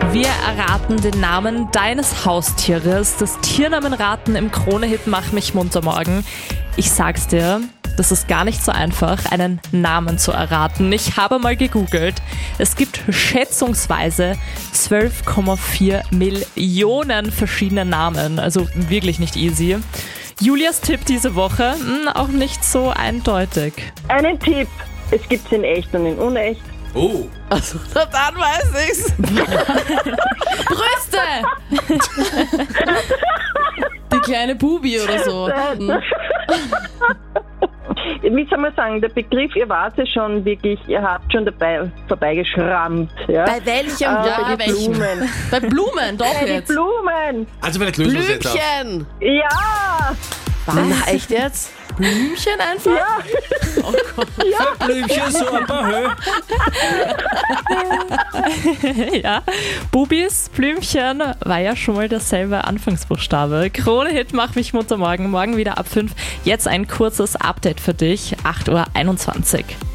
Wir erraten den Namen deines Haustieres. Das Tiernamenraten im Krone-Hit Mach mich munter morgen. Ich sag's dir, das ist gar nicht so einfach, einen Namen zu erraten. Ich habe mal gegoogelt. Es gibt schätzungsweise 12,4 Millionen verschiedene Namen. Also wirklich nicht easy. Julias Tipp diese Woche, auch nicht so eindeutig. Einen Tipp. Es gibt's in echt und in unecht. Oh. Also, dann weiß ich's. Brüste! Die kleine Bubi oder so. Wie soll man sagen, der Begriff, ihr wart ja schon wirklich, ihr habt schon dabei vorbeigeschrammt. Ja? Bei welchem? Ja, Bei bei den welchem? Blumen. Bei Blumen, doch Bei den jetzt. Blumen. Also vielleicht lösen wir es jetzt auf. Blümchen. Ja. Na, echt jetzt? Blümchen einfach? Ja. Oh Gott. Blümchen, so ein paar Höhe. Ja, Bubis, Blümchen war ja schon mal derselbe Anfangsbuchstabe. Krone-Hit Mach mich munter morgen. Morgen wieder ab 5. Jetzt ein kurzes Update für dich. 8:21 Uhr.